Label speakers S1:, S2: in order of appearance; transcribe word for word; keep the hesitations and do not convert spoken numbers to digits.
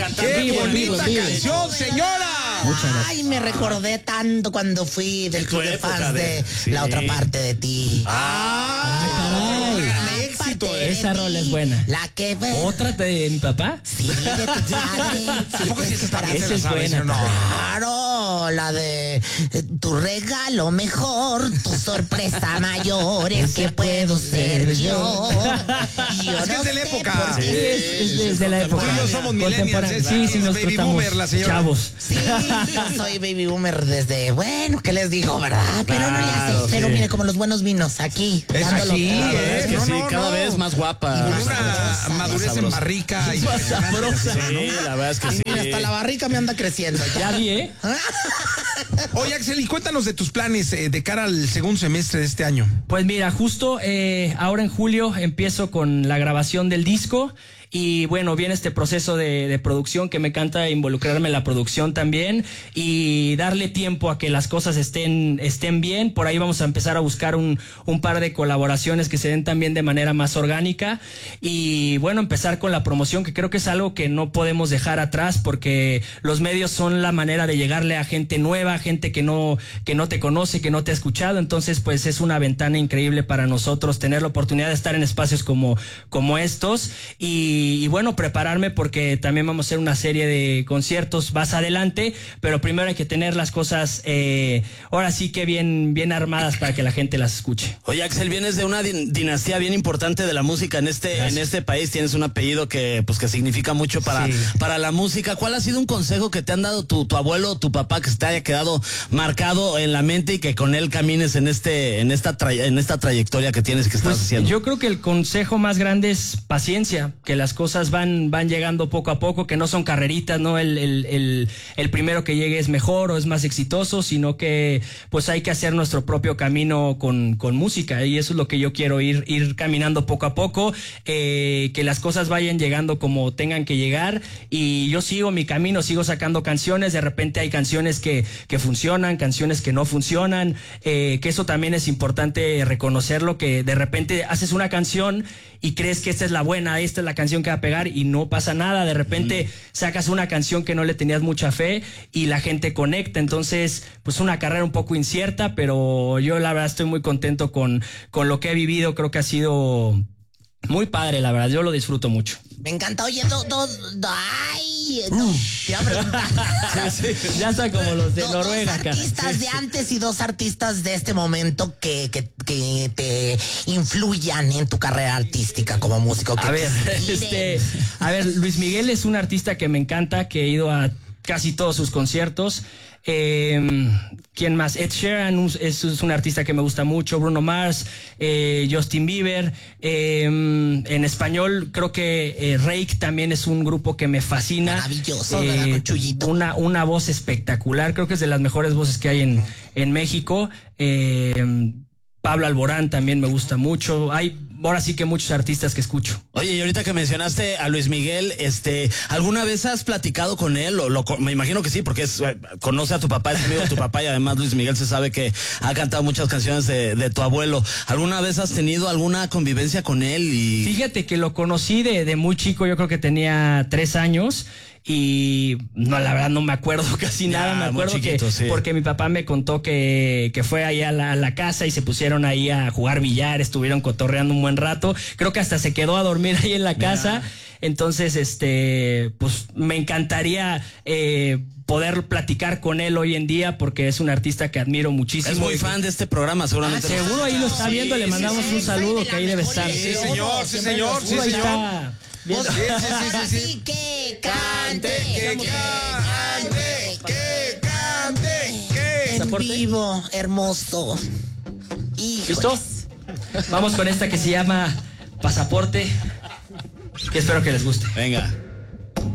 S1: cantando.
S2: ¡Qué
S1: Vivo,
S2: bonita
S1: vivo,
S2: canción,
S1: vivo.
S2: señora!
S3: Ay, me recordé tanto cuando fui del club de fans de, de
S1: sí.
S3: La Otra Parte de Ti.
S2: ¡Ah!
S1: caray.
S2: Gran éxito,
S3: Parte
S2: ¿eh?
S3: de
S1: Esa rola
S3: ti,
S1: es buena.
S3: La que ve.
S1: ¿Otra de mi papá?
S3: Sí, de tu padre.
S2: ¿A poco sí esa también
S1: Esa
S2: se la
S1: es
S2: sabes,
S1: buena.
S2: o no?
S3: Claro, la de eh, tu regalo mejor, tu sorpresa mayor es que puedo ser yo. Yo
S2: Es que
S3: no
S2: es de la
S3: sé
S2: época.
S3: por
S1: Sí,
S3: qué.
S1: es, es de, es de la época.
S2: Tú y yo somos millennials,
S1: Contemporánea.
S2: es-
S1: Sí, sí,
S2: es
S1: nos
S2: baby
S1: tratamos
S2: boomer, la señora.
S1: chavos.
S3: Sí, yo soy baby boomer desde, bueno, ¿qué les digo, verdad? Pero no le
S1: Claro,
S3: hace, pero
S1: sí.
S3: mire, como los buenos vinos, aquí,
S2: Es
S3: dándolo
S2: así,
S3: todo.
S2: ¿eh?
S1: Es que
S2: No,
S1: sí,
S2: no,
S1: cada
S2: no.
S1: vez más guapa.
S2: Con
S3: Más
S2: una
S3: sabrosa,
S2: madurez
S1: más
S2: en
S1: sabrosa.
S2: barrica. y-
S1: Sabrosa. Sí, la verdad es que sí.
S3: Mira, hasta la barrica me anda creciendo.
S1: Ya vi, ¿eh?
S2: Oye, Axel, y cuéntanos de tus planes eh, de cara al segundo semestre de este año.
S1: Pues mira, justo eh, ahora en julio empiezo con la grabación del disco. Y bueno, viene este proceso de, de producción que me encanta involucrarme en la producción también y darle tiempo a que las cosas estén, estén bien. Por ahí vamos a empezar a buscar un, un par de colaboraciones que se den también de manera más orgánica. Y bueno, empezar con la promoción, que creo que es algo que no podemos dejar atrás porque los medios son la manera de llegarle a gente nueva, gente que no, que no te conoce, que no te ha escuchado. Entonces, pues es una ventana increíble para nosotros tener la oportunidad de estar en espacios como, como estos. Y Y, y bueno, prepararme porque también vamos a hacer una serie de conciertos más adelante, pero primero hay que tener las cosas eh, ahora sí que bien, bien armadas para que la gente las escuche.
S4: Oye, Axel, vienes de una din- dinastía bien importante de la música en este, en este país. Tienes un apellido que, pues, que significa mucho para,
S1: Sí.
S4: para la música. ¿Cuál ha sido un consejo que te han dado tu, tu abuelo o tu papá que se te haya quedado marcado en la mente y que con él camines en este, en esta tray- en esta trayectoria que tienes que estás
S1: Pues,
S4: haciendo?
S1: yo creo que el consejo más grande es paciencia, que las cosas van, van llegando poco a poco, que no son carreritas, no el, el, el, el primero que llegue es mejor o es más exitoso, sino que pues hay que hacer nuestro propio camino con, con música, y eso es lo que yo quiero, ir, ir caminando poco a poco, eh, que las cosas vayan llegando como tengan que llegar, y yo sigo mi camino, sigo sacando canciones, de repente hay canciones que, que funcionan, canciones que no funcionan, eh, que eso también es importante reconocerlo, que de repente haces una canción y crees que esta es la buena, esta es la canción que va a pegar y no pasa nada, de repente sacas una canción que no le tenías mucha fe y la gente conecta, entonces pues una carrera un poco incierta, pero yo la verdad estoy muy contento con, con lo que he vivido, creo que ha sido muy padre, la verdad, yo lo disfruto mucho.
S3: Me encanta, oye, do, do, do- ay, no, te iba a preguntar.
S1: Ya está como los de
S3: Do-
S1: Noruega
S3: dos
S1: acá.
S3: artistas de antes y dos artistas de este momento que, que, que te influyan en tu carrera artística como músico. que
S1: A ver,
S3: te inspiren.
S1: este, a ver, Luis Miguel es un artista que me encanta, que he ido a casi todos sus conciertos. Eh, ¿Quién más? Ed Sheeran un- es, es un artista que me gusta mucho. Bruno Mars, eh, Justin Bieber. Eh, en español creo que eh, Reik también es un grupo que me fascina.
S3: Maravilloso, ¿verdad? Con Chuyito.
S1: Una, una voz espectacular. Creo que es de las mejores voces que hay en, en México. Eh, Pablo Alborán también me gusta mucho. Hay ahora sí que muchos artistas que escucho.
S4: Oye, y ahorita que mencionaste a Luis Miguel, este, ¿alguna vez has platicado con él? O lo, me imagino que sí, porque es, eh, conoce a tu papá, es amigo de tu papá, y además Luis Miguel se sabe que ha cantado muchas canciones de, de tu abuelo. ¿Alguna vez has tenido alguna convivencia con él? Y
S1: Fíjate que lo conocí de, de muy chico, yo creo que tenía tres años. Y no, la verdad no me acuerdo casi
S4: Ya,
S1: nada, me
S4: muy
S1: acuerdo
S4: chiquito,
S1: que
S4: sí.
S1: porque mi papá me contó que, que fue ahí a la, a la casa y se pusieron ahí a jugar billar, estuvieron cotorreando un buen rato, creo que hasta se quedó a dormir ahí en la casa, entonces este pues me encantaría eh, poder platicar con él hoy en día porque es un artista que admiro muchísimo.
S4: es muy fan de este programa, seguramente.
S1: Ah, seguro ahí lo está viendo, le mandamos un saludo que ahí debe estar.
S2: Sí, señor, sí, señor, sí,
S1: Seguro ahí
S2: señor.
S1: está viendo.
S2: Sí, sí, sí, sí, sí.
S3: Así que cante,
S2: Que cante, que cante, que
S3: en
S1: ¿Pasaporte?
S3: vivo, hermoso. Híjoles.
S1: ¿Listo? Vamos con esta que se llama Pasaporte, que espero que les guste.
S4: Venga.